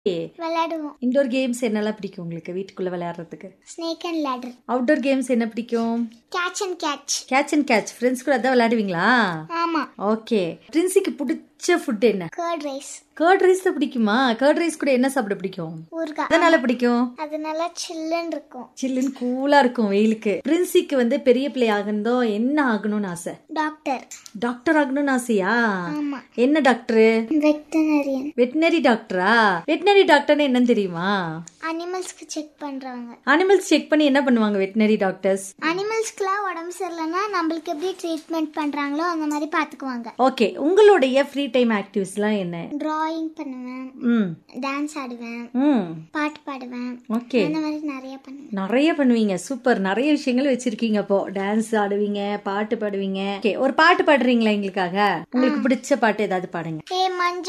விளையாடுவோம். Indoor games என்னெல்லாம் பிடிக்கும் உங்களுக்கு வீட்டுக்குள்ள விளையாடுறதுக்கு? Snake and ladder. Outdoor games என்ன பிடிக்கும்? Catch and catch. Catch and catch friends கூட அதான் விளையாடுவீங்களா? ஆமா. ஓகே. பிரின்சிக்கு பிடிச்ச ஃபுட் என்ன? Curd rice. கர்ட் ரைஸ் தான் பிடிக்குமா? கர்ட் ரைஸ் கூட என்ன சாப்பிட பிடிக்கும்? ஊறுகாய். அதனால பிடிக்கும். அது நல்லா சில்லுன்னு இருக்கும். சில்லுன்னு கூலா இருக்கும் வெயிலுக்கு. பிரின்சிக்கு வந்து பெரிய பிள்ளை ஆகணுதோ என்ன ஆகணும்னு ஆசை? டாக்டர். டாக்டர் ஆகணும்னு ஆசையா? ஆமா. என்ன டாக்டர்? வெட்டனரியன். வெட்டினரி டாக்டரா? வெட்டினரி டாக்டர்னு என்னன்னு தெரியுமா? அனிமல்ஸ்க்கு செக் பண்றவங்க. அனிமல்ஸ் செக் பண்ணி என்ன பண்ணுவாங்க வெட்டினரி டாக்டர்ஸ்? அனிமல்ஸ்க்குலாம் உடம்பு சரியில்லைன்னா நம்மளுக்கு எப்படி ட்ரீட்மெண்ட் பண்றாங்களோ அந்த மாதிரி பாத்துக்குவாங்க. ஓகே. உங்களுடைய ஃப்ரீ டைம் ஆக்டிவிட்டிஸ்லாம் என்ன? டிராயிங் பண்ணுவேன், டான்ஸ் ஆடுவேன், பாட்டு பாடுவேன். ஓகே. அந்த மாதிரி நிறைய பண்ணுவேன். நிறைய பண்ணுவீங்க. சூப்பர். நிறைய விஷயங்கள் வச்சிருக்கீங்க. அப்போ டான்ஸ் ஆடுவீங்க, பாட்டு பாடுவீங்க. ஓகே, ஒரு பாட்டு பாடுறீங்களா எங்களுக்காக? உங்களுக்கு பிடிச்ச பாட்டு ஏதாவது பாடுங்க. ஏ மஞ்ச